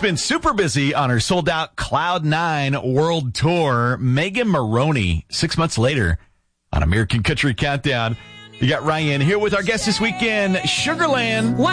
been super busy on her sold-out Cloud 9 World Tour. Megan Moroney, 6 months later on American Country Countdown. You got Ryan here with our guest this weekend, Sugarland.